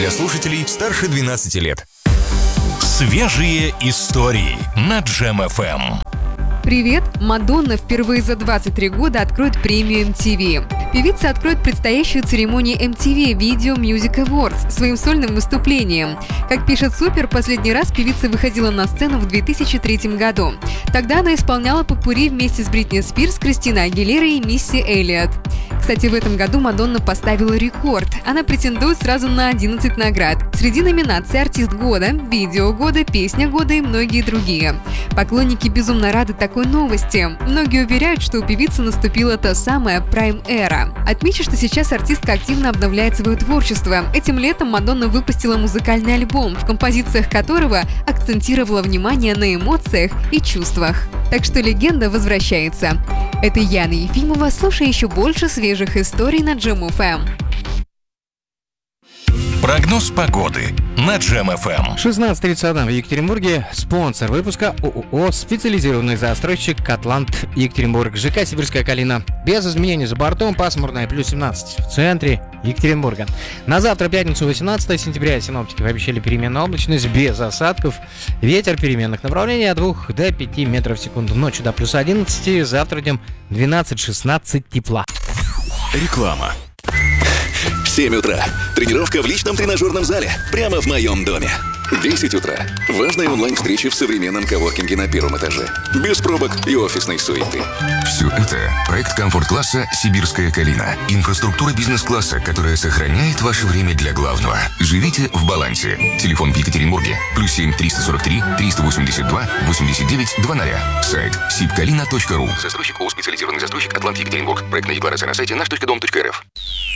для слушателей старше 12 лет. Свежие истории на Джем ФМ. Привет! Мадонна впервые за 23 года откроет премию MTV. Певица откроет предстоящую церемонию MTV Video Music Awards своим сольным выступлением. Как пишет Супер, последний раз певица выходила на сцену в 2003 году. Тогда она исполняла попурри вместе с Бритни Спирс, Кристиной Агилерой и Мисси Эллиott. Кстати, в этом году Мадонна поставила рекорд. Она претендует сразу на 11 наград. Среди номинаций «Артист года», «Видео года», «Песня года» и многие другие. Поклонники безумно рады такой новости. Многие уверяют, что у певицы наступила та самая прайм-эра. Отмечу, что сейчас артистка активно обновляет свое творчество. Этим летом Мадонна выпустила музыкальный альбом, в композициях которого акцентировала внимание на эмоциях и чувствах. Так что легенда возвращается. Это Яна Ефимова. Слушай еще больше свежих историй на Джем ФМ. Прогноз погоды на Джем ФМ. 16:31 в Екатеринбурге. Спонсор выпуска ООО «Специализированный застройщик Котланд Екатеринбург». ЖК «Сибирская Калина». Без изменений за бортом. Пасмурное плюс 17 в центре Екатеринбурга. На завтра, пятницу, 18 сентября, синоптики обещали переменную облачность без осадков. Ветер переменных направлений от 2 до 5 метров в секунду. Ночью до плюс 11. Завтра днем 12-16 тепла. Реклама. 7 утра. Тренировка в личном тренажерном зале. Прямо в моем доме. 10 утра. Важные онлайн-встречи в современном коворкинге на первом этаже. Без пробок и офисной суеты. Все это – проект комфорт-класса «Сибирская Калина». Инфраструктура бизнес-класса, которая сохраняет ваше время для главного. Живите в балансе. Телефон в Екатеринбурге. +7 343 382 89 00. Сайт sibkalina.ru. Застройщик ООО «Специализированный застройщик Атлант Екатеринбург». Проектная декларация на сайте наш.дом.рф.